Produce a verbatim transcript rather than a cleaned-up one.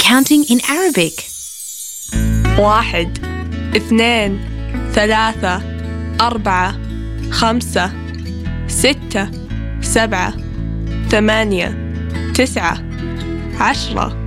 counting in Arabic. واحد، اثنين، ثلاثة، أربعة، خمسة، ستة، سبعة، ثمانية، تسعة، عشرة.